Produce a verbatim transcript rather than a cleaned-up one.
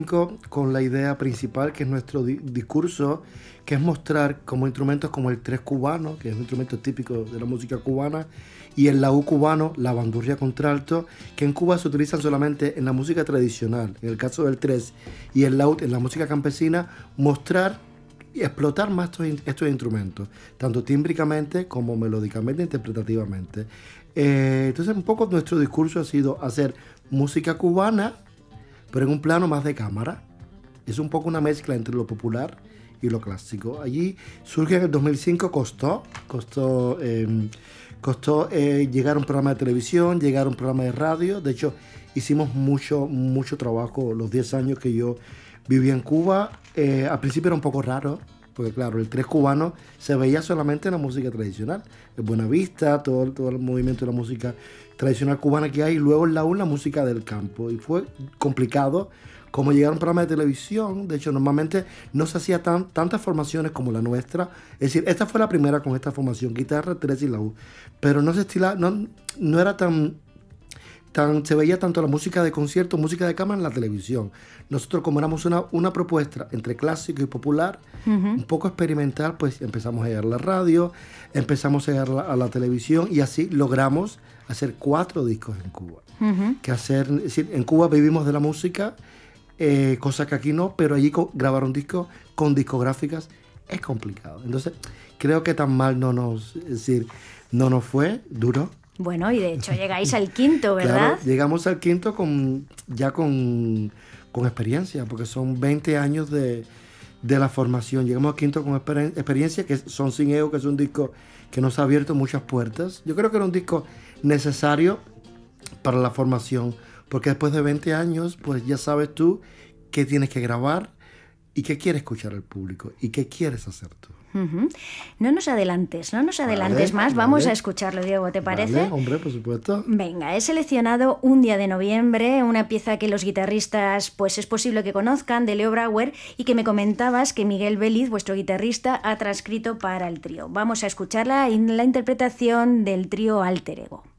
con la idea principal, que es nuestro di discurso, que es mostrar como instrumentos como el tres cubano, que es un instrumento típico de la música cubana, y el laúd cubano, la bandurria contralto, que en Cuba se utilizan solamente en la música tradicional. En el caso del tres y el laúd en la música campesina, mostrar y explotar más estos, estos instrumentos, tanto tímbricamente como melódicamente, interpretativamente. Eh, entonces, un poco nuestro discurso ha sido hacer música cubana, pero en un plano más de cámara. Es un poco una mezcla entre lo popular y lo clásico. Allí surge en el dos mil cinco, costó, costó, eh, costó eh, llegar a un programa de televisión, llegar a un programa de radio. De hecho, hicimos mucho, mucho trabajo los diez años que yo viví en Cuba. Eh, al principio era un poco raro, porque claro, el tres cubano se veía solamente en la música tradicional. En Buenavista, todo, todo el movimiento de la música tradicional cubana que hay, y luego en la U la música del campo. Y fue complicado como llegar a un programa de televisión. De hecho, normalmente no se hacía tan, tantas formaciones como la nuestra. Es decir, esta fue la primera con esta formación, guitarra, tres y la U. Pero no se estila, no, no era tan... Tan, se veía tanto la música de concierto, música de cámara en la televisión. Nosotros, como éramos una, una propuesta entre clásico y popular, uh-huh, un poco experimental, pues empezamos a llegar a la radio, empezamos a llegar a la, a la televisión, y así logramos hacer cuatro discos en Cuba. Uh-huh. Que hacer, es decir, en Cuba vivimos de la música, eh, cosa que aquí no, pero allí co- grabar un disco con discográficas es complicado. Entonces, creo que tan mal no nos, es decir, no nos fue, duro. Bueno, y de hecho llegáis al quinto, ¿verdad? Claro, llegamos al quinto con, ya con, con experiencia, porque son veinte años de, de la formación. Llegamos al quinto con exper experiencia, que son Sin Ego, que es un disco que nos ha abierto muchas puertas. Yo creo que era un disco necesario para la formación, porque después de veinte años, pues ya sabes tú qué tienes que grabar y qué quiere escuchar el público y qué quieres hacer tú. Uh-huh. No nos adelantes, no nos adelantes vale, más. Vamos vale. a escucharlo, Diego, ¿te parece? Vale, hombre, por supuesto. Venga, he seleccionado Un día de noviembre, una pieza que los guitarristas pues es posible que conozcan, de Leo Brauer, y que me comentabas que Miguel Vélez, vuestro guitarrista, ha transcrito para el trío. Vamos a escucharla en la interpretación del trío Alter Ego.